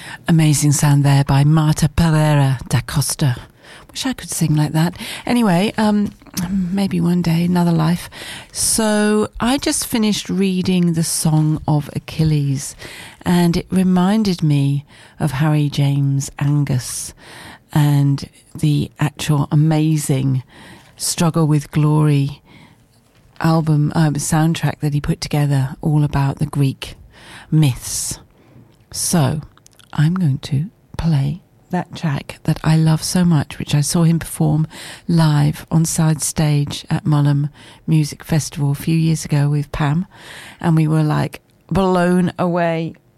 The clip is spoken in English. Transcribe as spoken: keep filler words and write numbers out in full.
Amazing sound there by Marta Pereira da Costa. Wish I could sing like that. Anyway, um, maybe one day, another life. So I just finished reading the Song of Achilles, and it reminded me of Harry James Angus and the actual amazing Struggle with Glory album, um, soundtrack that he put together, all about the Greek myths. So I'm going to play that track that I love so much, which I saw him perform live on side stage at Mullum Music Festival a few years ago with Pam, and we were like blown away.